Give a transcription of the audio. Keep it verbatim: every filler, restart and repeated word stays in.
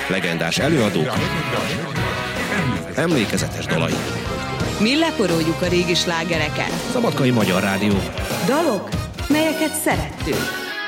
Legendás előadók, emlékezetes dalai. Mi leporoljuk a régi slágereket. Szabadkai Magyar Rádió. Dalok, melyeket szerettünk.